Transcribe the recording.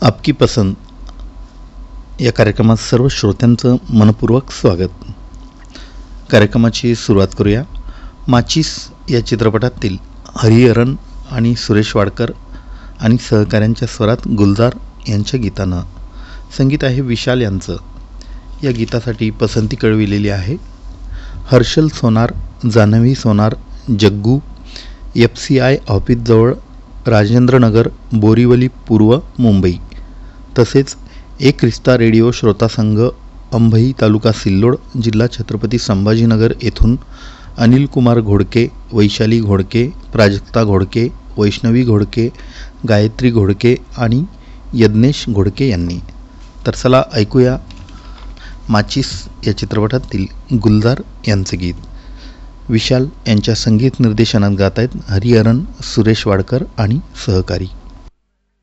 आपकी पसंत या कार्यक्रमात सर्व श्रोत्यांचं मनपूर्वक स्वागत. कार्यक्रमाची सुरुवात करूया. माचीस या चित्रपटातील हरिहरन आणि सुरेश वाडकर आणि सहकाऱ्यांच्या स्वरात गुलजार यांच्या गीतानं. संगीत आहे विशाल यांचं. या गीतासाठी पसंती कळविलेली आहे हर्षल सोनार, जान्हवी सोनार, जग्गू, FCI ऑफिसजवळ, राजेंद्रनगर, बोरीवली पूर्व, मुंबई. तसेच एक रिश्ता रेडिओ श्रोता संघ, अंभई, तालुका सिल्लोड, जिल्हा छत्रपती संभाजीनगर येथून अनिल कुमार घोडके, वैशाली घोडके, प्राजक्ता घोडके, वैष्णवी घोडके, गायत्री घोडके आणि यज्ञेश घोडके यांनी. तर चला ऐकूया माचीस या चित्रपटातील गुलजार यांचे गीत. विशाल यांच्या संगीत निर्देशनात गात आहेत हरिहरन, सुरेश वाडकर आणि सहकारी.